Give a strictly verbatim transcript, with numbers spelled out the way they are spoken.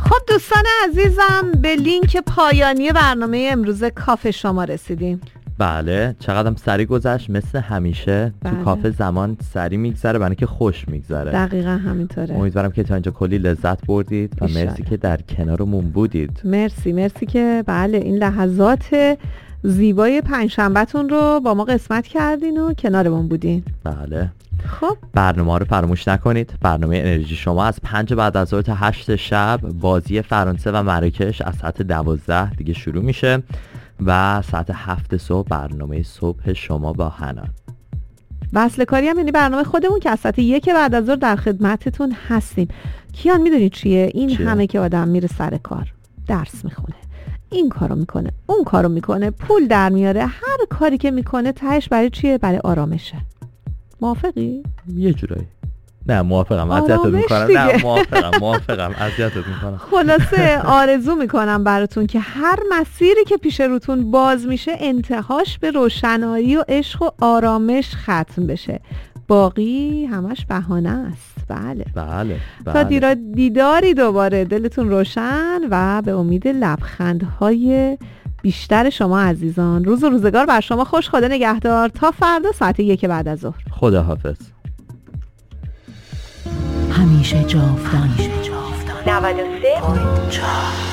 خب دوستان عزیزم، به لینک پایانی برنامه امروز کافه شما رسیدیم. بله، چقدرم سریع گذشت. مثل همیشه بله. تو کافه زمان سریع میگذره، برای که خوش میگذره. دقیقا همینطوره. امیدوارم که تا اینجا کلی لذت بردید و ایشالا. مرسی که در کنارمون بودید. مرسی مرسی که بله این لحظات زیبای پنجشنبهتون رو با ما قسمت کردین و کنارمون بودین. بله. خب برنامه رو فراموش نکنید. برنامه انرژی شما از پنج بعد از ظهر تا هشت شب، بازی فرانسه و مراکش از ساعت دوازده دیگه شروع میشه و ساعت هفت صبح برنامه صبح شما با حنان. وصل کاری هم یعنی برنامه خودمون که از ساعت یک بعد از ظهر در خدمتتون هستیم. کیان میدونید چیه؟ این چیه؟ همه که آدم میره سر کار، درس میخونه، این کارو میکنه، اون کارو میکنه، پول در میاره، هر کاری که میکنه تهش برای چیه؟ برای آرامشه. موافقی؟ یه جورایی. نه موافقم، اذیتت میکنم. نه موافقم موافقم اذیتت میکنم. خلاصه آرزو میکنم براتون که هر مسیری که پیش روتون باز میشه انتهاش به روشنایی و عشق و آرامش ختم بشه. باقی همش بهانه است. بله بله, بله. تا دیرا دیداری دوباره، دلتون روشن و به امید لبخندهای بیشتر شما عزیزان. روز و روزگار بر شما خوش. خدا نگهدار. تا فردا ساعت یک بعد از ظهر. خدا حافظ. همیشه جاودان. نود و سه